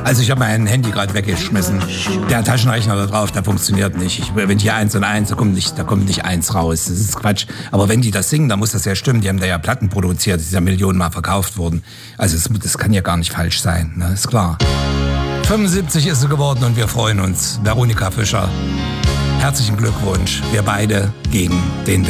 Also ich habe mein Handy gerade weggeschmissen. Der Taschenrechner da drauf, der funktioniert nicht. Wenn hier 1 und 1, da kommt nicht 1 raus. Das ist Quatsch. Aber wenn die das singen, dann muss das ja stimmen. Die haben da ja Platten produziert, die sind ja Millionenmal verkauft worden. Also das kann ja gar nicht falsch sein, ne? Ist klar. 75 ist sie geworden und wir freuen uns. Veronika Fischer, herzlichen Glückwunsch. Wir beide gegen den